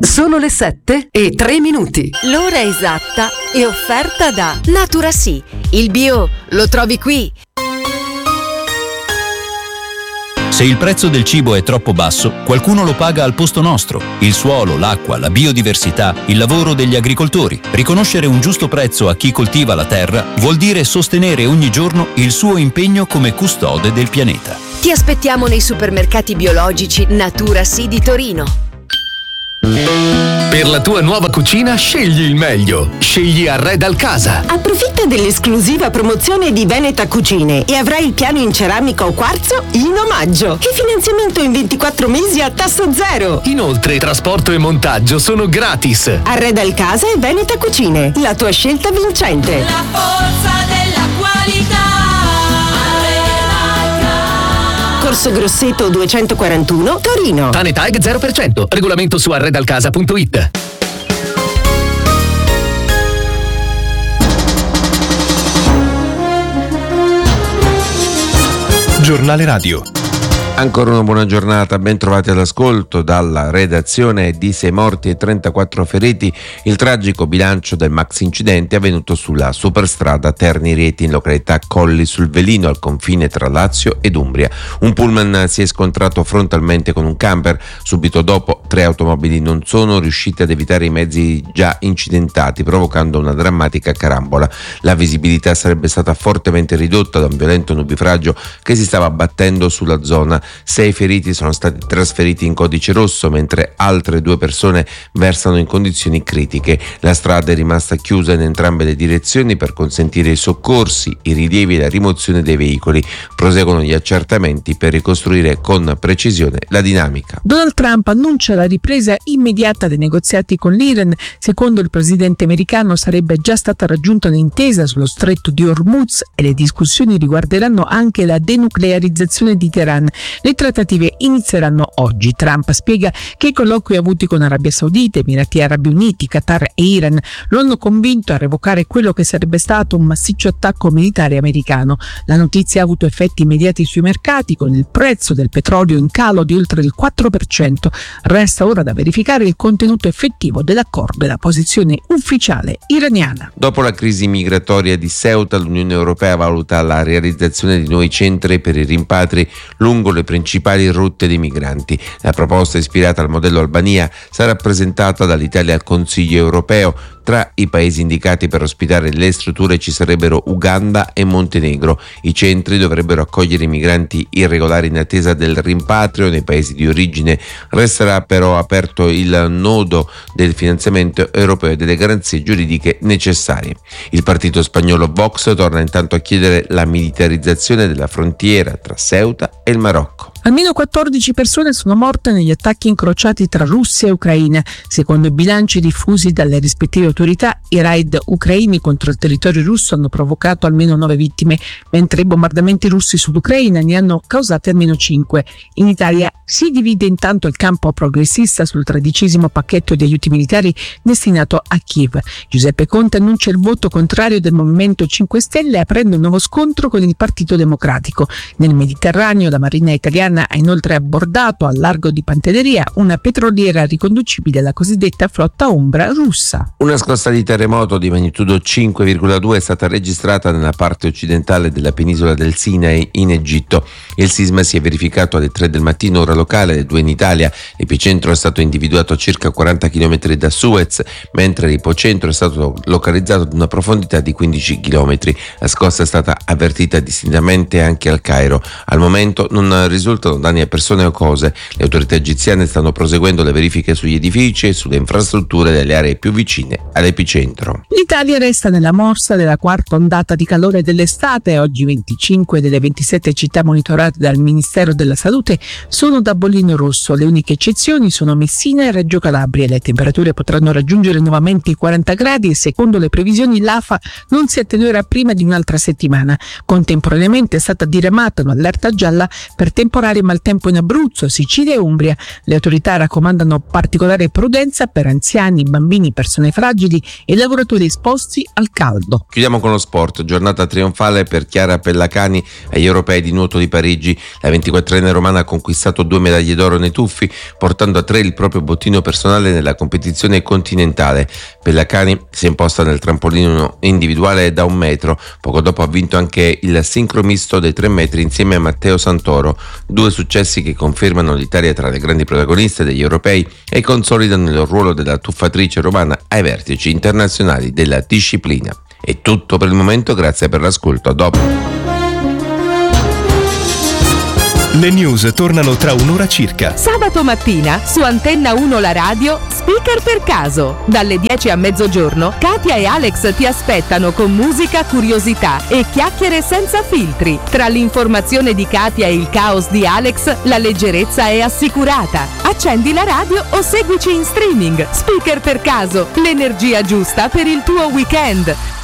Sono le 7:03. L'ora esatta è offerta da Naturacy. Il bio lo trovi qui. Se il prezzo del cibo è troppo basso, qualcuno lo paga al posto nostro. Il suolo, l'acqua, la biodiversità, il lavoro degli agricoltori. Riconoscere un giusto prezzo a chi coltiva la terra vuol dire sostenere ogni giorno il suo impegno come custode del pianeta. Ti aspettiamo nei supermercati biologici Naturacy di Torino. Per la tua nuova cucina scegli il meglio. Scegli Arredal Casa. Approfitta dell'esclusiva promozione di Veneta Cucine e avrai il piano in ceramica o quarzo in omaggio e finanziamento in 24 mesi a tasso zero. Inoltre trasporto e montaggio sono gratis. Arredal Casa e Veneta Cucine, la tua scelta vincente. La forza della qualità. Corso Grosseto 241, Torino. Tanetag 0%. Regolamento su arredalcasa.it. Giornale Radio. Ancora una buona giornata, ben trovati all'ascolto dalla redazione. Di 6 morti e 34 feriti il tragico bilancio del maxi incidente avvenuto sulla superstrada Terni-Rieti in località Colli sul Velino al confine tra Lazio ed Umbria. Un pullman si è scontrato frontalmente con un camper. Subito dopo 3 automobili non sono riuscite ad evitare i mezzi già incidentati, provocando una drammatica carambola. La visibilità sarebbe stata fortemente ridotta da un violento nubifragio che si stava abbattendo sulla zona. 6 feriti sono stati trasferiti in codice rosso, mentre altre 2 persone versano in condizioni critiche. La strada è rimasta chiusa in entrambe le direzioni per consentire i soccorsi, i rilievi e la rimozione dei veicoli. Proseguono gli accertamenti per ricostruire con precisione la dinamica. Donald Trump annuncia la ripresa immediata dei negoziati con l'Iran. Secondo il presidente americano sarebbe già stata raggiunta un'intesa sullo stretto di Hormuz e le discussioni riguarderanno anche la denuclearizzazione di Teheran. Le trattative inizieranno oggi. Trump spiega che i colloqui avuti con Arabia Saudita, Emirati Arabi Uniti, Qatar e Iran lo hanno convinto a revocare quello che sarebbe stato un massiccio attacco militare americano. La notizia ha avuto effetti immediati sui mercati, con il prezzo del petrolio in calo di oltre il 4%. Resta ora da verificare il contenuto effettivo dell'accordo e la posizione ufficiale iraniana. Dopo la crisi migratoria di Ceuta, l'Unione Europea valuta la realizzazione di nuovi centri per i rimpatri lungo le principali rotte dei migranti. La proposta, ispirata al modello Albania, sarà presentata dall'Italia al Consiglio europeo. Tra i paesi indicati per ospitare le strutture ci sarebbero Uganda e Montenegro. I centri dovrebbero accogliere i migranti irregolari in attesa del rimpatrio nei paesi di origine. Resterà però aperto il nodo del finanziamento europeo e delle garanzie giuridiche necessarie. Il partito spagnolo Vox torna intanto a chiedere la militarizzazione della frontiera tra Ceuta e il Marocco. Almeno 14 persone sono morte negli attacchi incrociati tra Russia e Ucraina. Secondo i bilanci diffusi dalle rispettive autorità, i raid ucraini contro il territorio russo hanno provocato almeno 9 vittime, mentre i bombardamenti russi sull'Ucraina ne hanno causate almeno 5. In Italia si divide intanto il campo progressista sul 13° pacchetto di aiuti militari destinato a Kiev. Giuseppe Conte annuncia il voto contrario del Movimento 5 Stelle, aprendo un nuovo scontro con il Partito Democratico. Nel Mediterraneo la Marina italiana ha inoltre abbordato al largo di Pantelleria una petroliera riconducibile alla cosiddetta flotta ombra russa. Una scossa di terremoto di magnitudo 5,2 è stata registrata nella parte occidentale della penisola del Sinai in Egitto. Il sisma si è verificato alle 3 del mattino ora locale, alle 2 in Italia. L'epicentro è stato individuato a circa 40 km da Suez, mentre l'ipocentro è stato localizzato ad una profondità di 15 km. La scossa è stata avvertita distintamente anche al Cairo. Al momento non risultano danni a persone o cose. Le autorità egiziane stanno proseguendo le verifiche sugli edifici e sulle infrastrutture delle aree più vicine all'epicentro. L'Italia resta nella morsa della quarta ondata di calore dell'estate. Oggi 25 delle 27 città monitorate dal Ministero della Salute sono da bollino rosso. Le uniche eccezioni sono Messina e Reggio Calabria. Le temperature potranno raggiungere nuovamente i 40 gradi e secondo le previsioni l'AFA non si attenuerà prima di un'altra settimana. Contemporaneamente è stata diramata un'allerta gialla per temporali mare e maltempo in Abruzzo, Sicilia e Umbria. Le autorità raccomandano particolare prudenza per anziani, bambini, persone fragili e lavoratori esposti al caldo. Chiudiamo con lo sport. Giornata trionfale per Chiara Pellacani agli Europei di nuoto di Parigi. La 24enne romana ha conquistato 2 medaglie d'oro nei tuffi, portando a 3 il proprio bottino personale nella competizione continentale. Pellacani si è imposta nel trampolino individuale da 1 metro. Poco dopo ha vinto anche il sincro misto dei 3 metri insieme a Matteo Santoro. 2 successi che confermano l'Italia tra le grandi protagoniste degli europei e consolidano il ruolo della tuffatrice romana ai vertici internazionali della disciplina. È tutto per il momento, grazie per l'ascolto, a dopo. Le news tornano tra un'ora circa. Sabato mattina su Antenna 1 La Radio, Speaker per caso. Dalle 10 a mezzogiorno, Katia e Alex ti aspettano con musica, curiosità e chiacchiere senza filtri. Tra l'informazione di Katia e il caos di Alex, la leggerezza è assicurata. Accendi la radio o seguici in streaming. Speaker per caso, l'energia giusta per il tuo weekend.